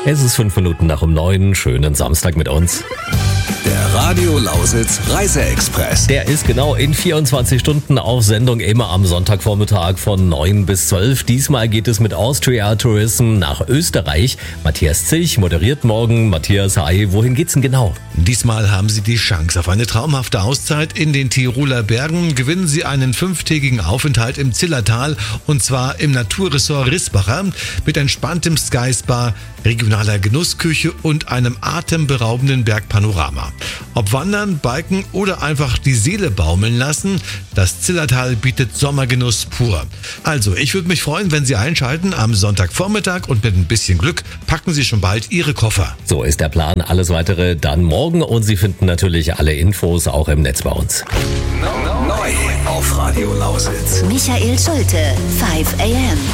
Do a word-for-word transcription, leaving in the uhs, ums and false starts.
Es ist fünf Minuten nach um neun. Schönen Samstag mit uns. Der Radio Lausitz Reise-Express. Der ist genau in vierundzwanzig Stunden auf Sendung, immer am Sonntagvormittag von neun bis zwölf. Diesmal geht es mit Austria Tourism nach Österreich. Matthias Zilch moderiert morgen. Matthias, hi, wohin geht's denn genau? Diesmal haben Sie die Chance auf eine traumhafte Auszeit in den Tiroler Bergen. Gewinnen Sie einen fünftägigen Aufenthalt im Zillertal und zwar im Naturressort Risbacher mit entspanntem Sky Spa, regionaler Genussküche und einem atemberaubenden Bergpanorama. Ob wandern, biken oder einfach die Seele baumeln lassen, das Zillertal bietet Sommergenuss pur. Also, ich würde mich freuen, wenn Sie einschalten am Sonntagvormittag und mit ein bisschen Glück packen Sie schon bald Ihre Koffer. So ist der Plan. Alles Weitere dann morgen und Sie finden natürlich alle Infos auch im Netz bei uns. Neu auf Radio Lausitz. Michael Schulte, five a m